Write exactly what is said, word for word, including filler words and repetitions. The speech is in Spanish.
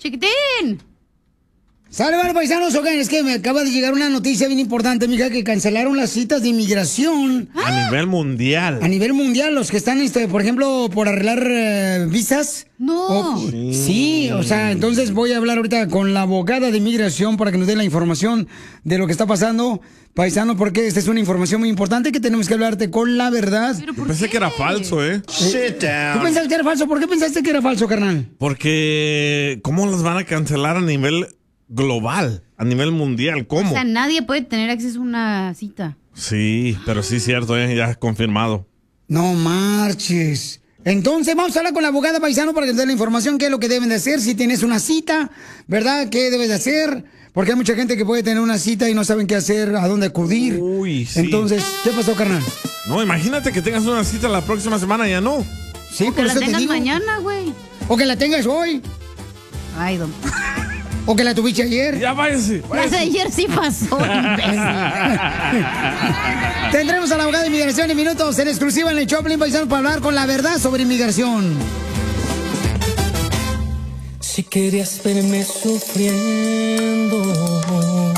Chiquitín. Sale, vale, paisanos, oigan, es que me acaba de llegar una noticia bien importante, mija, que cancelaron las citas de inmigración. A nivel mundial. A nivel mundial, los que están, este, por ejemplo, por arreglar eh, visas. No. O- Sí. sí, o sea, entonces voy a hablar ahorita con la abogada de inmigración para que nos dé la información de lo que está pasando, paisano, porque esta es una información muy importante que tenemos que hablarte con la verdad. ¿Pero Yo por pensé qué? que era falso, ¿eh? ¿Tú pensaste que era falso? ¿Por qué pensaste que era falso, carnal? Porque, ¿cómo las van a cancelar a nivel global? A nivel mundial, ¿cómo? O sea, nadie puede tener acceso a una cita. Sí, pero sí es cierto, ¿eh? Ya es confirmado. No marches. Entonces vamos a hablar con la abogada paisano para que nos dé la información, qué es lo que deben de hacer, si tienes una cita, ¿verdad? ¿Qué debes de hacer? Porque hay mucha gente que puede tener una cita y no saben qué hacer, a dónde acudir. Uy, sí. Entonces, ¿qué pasó, carnal? No, imagínate que tengas una cita la próxima semana, ya no. Sí, O que por la eso te tengas digo. mañana, güey. O que la tengas hoy. Ay, don. O que la tuviste ayer. Ya váyase. La de ayer sí pasó, imbécil. Tendremos a la abogada de inmigración en minutos en exclusiva en el Choplin Paisano para hablar con la verdad sobre inmigración. Si querías verme sufriendo,